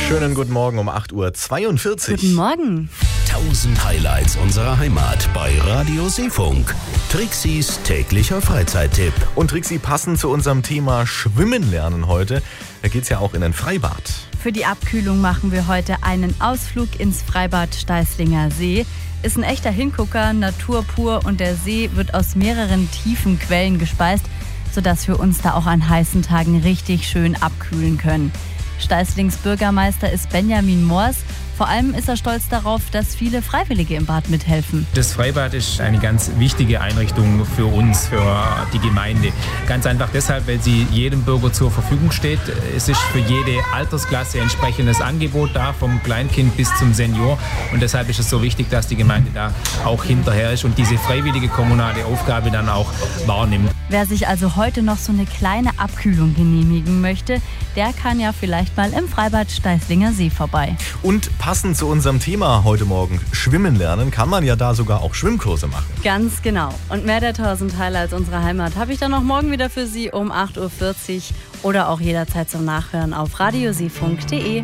Schönen guten Morgen um 8.42 Uhr. Guten Morgen. 1000 Highlights unserer Heimat bei Radio Seefunk. Trixis täglicher Freizeittipp. Und Trixi, passend zu unserem Thema Schwimmen lernen heute, da geht's ja auch in ein Freibad. Für die Abkühlung machen wir heute einen Ausflug ins Freibad Steißlinger See. Ist ein echter Hingucker, Natur pur, und der See wird aus mehreren tiefen Quellen gespeist, sodass wir uns da auch an heißen Tagen richtig schön abkühlen können. Steißlings Bürgermeister ist Benjamin Moors. Vor allem ist er stolz darauf, dass viele Freiwillige im Bad mithelfen. Das Freibad ist eine ganz wichtige Einrichtung für uns, für die Gemeinde. Ganz einfach deshalb, weil sie jedem Bürger zur Verfügung steht. Es ist für jede Altersklasse entsprechendes Angebot da, vom Kleinkind bis zum Senior. Und deshalb ist es so wichtig, dass die Gemeinde da auch hinterher ist und diese freiwillige kommunale Aufgabe dann auch wahrnimmt. Wer sich also heute noch so eine kleine Abkühlung genehmigen möchte, der kann ja vielleicht mal im Freibad Steißlinger See vorbei. Und passend zu unserem Thema heute Morgen, Schwimmen lernen, kann man ja da sogar auch Schwimmkurse machen. Ganz genau. Und mehr der 1000 Highlights unserer Heimat habe ich dann noch morgen wieder für Sie um 8.40 Uhr oder auch jederzeit zum Nachhören auf radioseefunk.de.